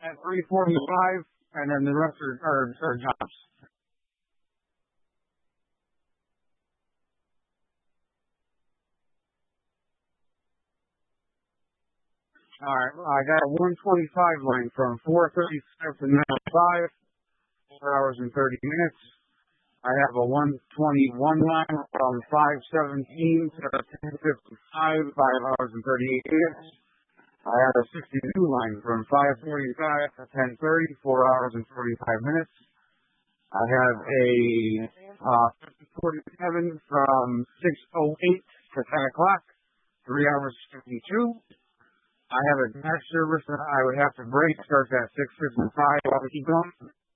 at 3:45, and then the rest are jobs. All right, I got a 125 line from 4:35 to 9:05, 4 hours and 30 minutes. I have a 121 line from 5:17 to 10:55, 5 hours and 38 minutes. I have a 62 line from 5:45 to 10:30, 4 hours and 45 minutes. I have a 47 from 6:08 to 10 o'clock, 3 hours 52. I have a dash service that I would have to break, starts at 6:55. I'll keep going.